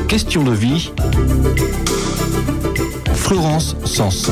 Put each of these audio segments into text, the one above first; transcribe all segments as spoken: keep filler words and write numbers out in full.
Question de vie. Florence Sens.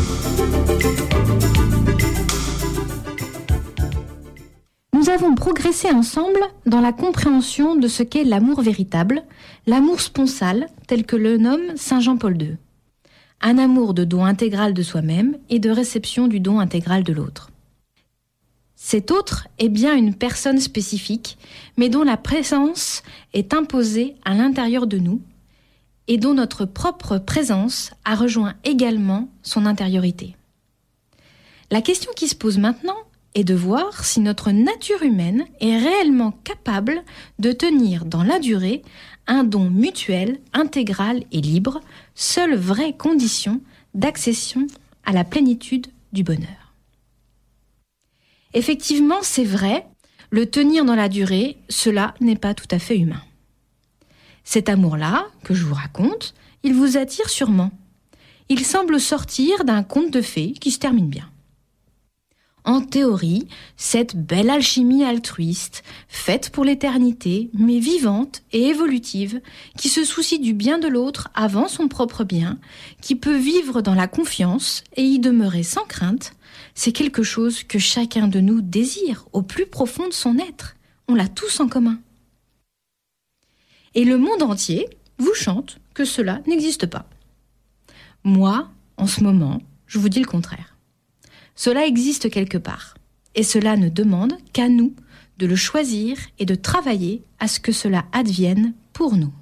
Nous avons progressé ensemble dans la compréhension de ce qu'est l'amour véritable, l'amour sponsal, tel que le nomme saint Jean-Paul deux. Un amour de don intégral de soi-même et de réception du don intégral de l'autre. Cet autre est bien une personne spécifique, mais dont la présence est imposée à l'intérieur de nous et dont notre propre présence a rejoint également son intériorité. La question qui se pose maintenant est de voir si notre nature humaine est réellement capable de tenir dans la durée un don mutuel, intégral et libre, seule vraie condition d'accession à la plénitude du bonheur. Effectivement, c'est vrai, le tenir dans la durée, cela n'est pas tout à fait humain. Cet amour-là, que je vous raconte, il vous attire sûrement. Il semble sortir d'un conte de fées qui se termine bien. En théorie, cette belle alchimie altruiste, faite pour l'éternité, mais vivante et évolutive, qui se soucie du bien de l'autre avant son propre bien, qui peut vivre dans la confiance et y demeurer sans crainte, c'est quelque chose que chacun de nous désire au plus profond de son être. On l'a tous en commun. Et le monde entier vous chante que cela n'existe pas. Moi, en ce moment, je vous dis le contraire. Cela existe quelque part, et cela ne demande qu'à nous de le choisir et de travailler à ce que cela advienne pour nous.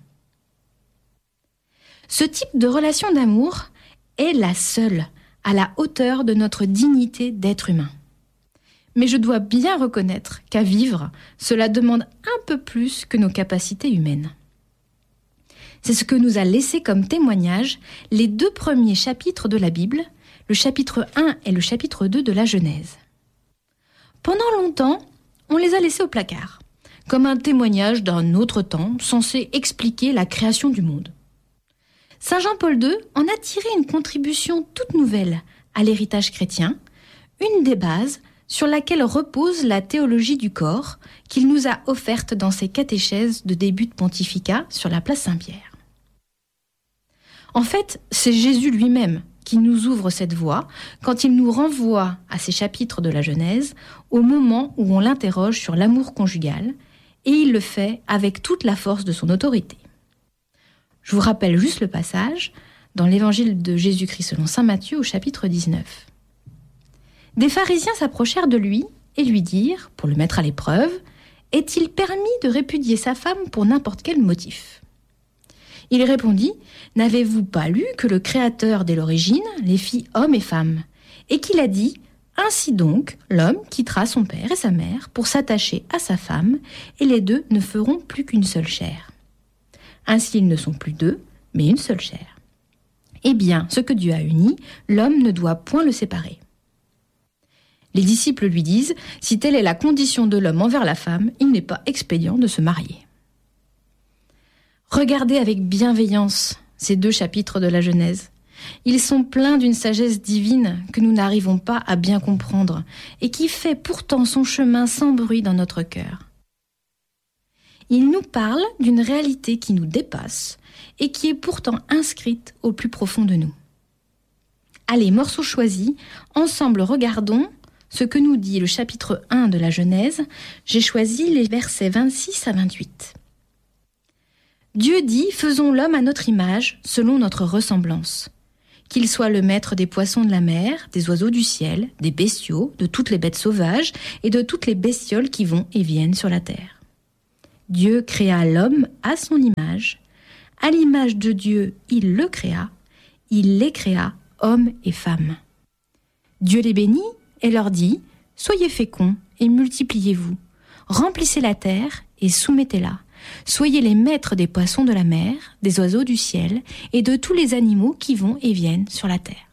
Ce type de relation d'amour est la seule à la hauteur de notre dignité d'être humain. Mais je dois bien reconnaître qu'à vivre, cela demande un peu plus que nos capacités humaines. C'est ce que nous a laissé comme témoignage les deux premiers chapitres de la Bible, le chapitre un et le chapitre deux de la Genèse. Pendant longtemps, on les a laissés au placard, comme un témoignage d'un autre temps censé expliquer la création du monde. saint Jean-Paul deux en a tiré une contribution toute nouvelle à l'héritage chrétien, une des bases sur laquelle repose la théologie du corps qu'il nous a offerte dans ses catéchèses de début de pontificat sur la place Saint-Pierre. En fait, c'est Jésus lui-même qui nous ouvre cette voie quand il nous renvoie à ces chapitres de la Genèse au moment où on l'interroge sur l'amour conjugal, et il le fait avec toute la force de son autorité. Je vous rappelle juste le passage dans l'évangile de Jésus-Christ selon saint Matthieu au chapitre dix-neuf. Des pharisiens s'approchèrent de lui et lui dirent, pour le mettre à l'épreuve, « Est-il permis de répudier sa femme pour n'importe quel motif ?» Il répondit, « N'avez-vous pas lu que le Créateur dès l'origine les fit hommes et femmes, et qu'il a dit, ainsi donc, l'homme quittera son père et sa mère pour s'attacher à sa femme, et les deux ne feront plus qu'une seule chair. Ainsi ils ne sont plus deux, mais une seule chair. Eh bien, ce que Dieu a uni, l'homme ne doit point le séparer. » Les disciples lui disent, « Si telle est la condition de l'homme envers la femme, il n'est pas expédient de se marier. » Regardez avec bienveillance ces deux chapitres de la Genèse. Ils sont pleins d'une sagesse divine que nous n'arrivons pas à bien comprendre et qui fait pourtant son chemin sans bruit dans notre cœur. Ils nous parlent d'une réalité qui nous dépasse et qui est pourtant inscrite au plus profond de nous. Allez, morceau choisi, ensemble regardons ce que nous dit le chapitre un de la Genèse. J'ai choisi les versets vingt-six à vingt-huit. Dieu dit, faisons l'homme à notre image, selon notre ressemblance. Qu'il soit le maître des poissons de la mer, des oiseaux du ciel, des bestiaux, de toutes les bêtes sauvages et de toutes les bestioles qui vont et viennent sur la terre. Dieu créa l'homme à son image. À l'image de Dieu, il le créa. Il les créa, hommes et femmes. Dieu les bénit et leur dit, soyez féconds et multipliez-vous. Remplissez la terre et soumettez-la. Soyez les maîtres des poissons de la mer, des oiseaux du ciel et de tous les animaux qui vont et viennent sur la terre.